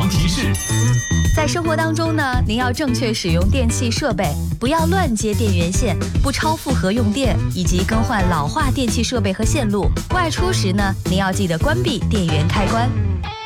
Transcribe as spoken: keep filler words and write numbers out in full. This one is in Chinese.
提示。 在生活当中呢，您要正确使用电器设备，不要乱接电源线，不超负荷用电，以及更换老化电器设备和线路。外出时呢，您要记得关闭电源开关。